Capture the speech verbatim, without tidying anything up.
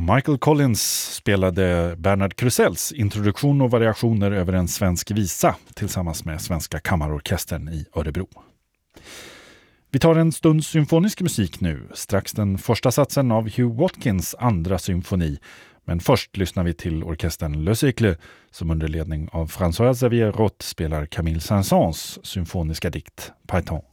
Michael Collins spelade Bernard Crusells introduktion och variationer över en svensk visa tillsammans med Svenska Kammarorkestern i Örebro. Vi tar en stund symfonisk musik nu, strax den första satsen av Hugh Watkins andra symfoni. Men först lyssnar vi till orkestern Le Cycle som under ledning av François Xavier Roth spelar Camille Saint-Saëns symfoniska dikt Python.